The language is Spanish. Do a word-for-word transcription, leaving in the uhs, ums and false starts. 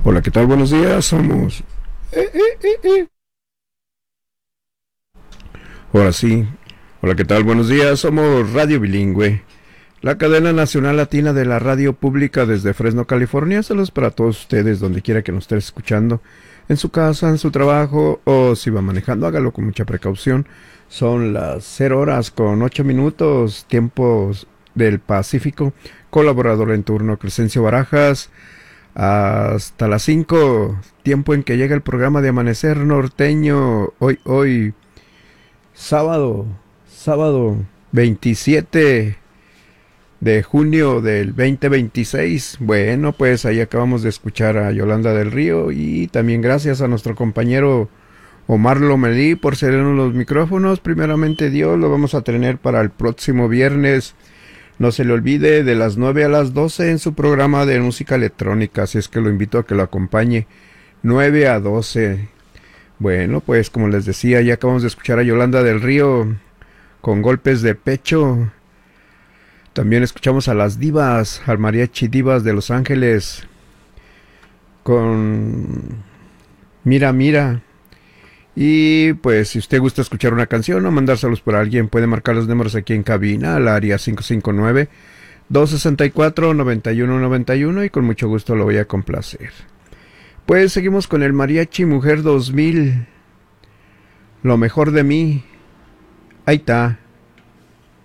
Hola, ¿qué tal? Buenos días, somos... Eh, eh, eh, eh. Ahora sí. Hola, ¿qué tal? Buenos días, somos Radio Bilingüe, la cadena nacional latina de la radio pública desde Fresno, California. Saludos para todos ustedes, donde quiera que nos estén escuchando, en su casa, en su trabajo o si va manejando, hágalo con mucha precaución. Son las cero horas con ocho minutos, tiempos del Pacífico. Colaborador en turno, Crescencio Barajas. Hasta las cinco, tiempo en que llega el programa de Amanecer Norteño. Hoy, hoy, sábado, sábado veintisiete de junio del veinte veintiséis. Bueno, pues ahí acabamos de escuchar a Yolanda del Río y también gracias a nuestro compañero Omar Lomelí por cedernos los micrófonos. Primeramente Dios, lo vamos a tener para el próximo viernes. No se le olvide, de las nueve a las doce en su programa de música electrónica, así es que lo invito a que lo acompañe, nueve a doce. Bueno, pues como les decía, ya acabamos de escuchar a Yolanda del Río con Golpes de Pecho. También escuchamos a las divas, al mariachi divas de Los Ángeles, con Mira, Mira. Y pues si usted gusta escuchar una canción o mandárselos por alguien, puede marcar los números aquí en cabina al área cinco cinco nueve, dos seis cuatro, nueve uno nueve uno y con mucho gusto lo voy a complacer. Pues seguimos con el Mariachi Mujer dos mil, Lo Mejor de Mí. Ahí está.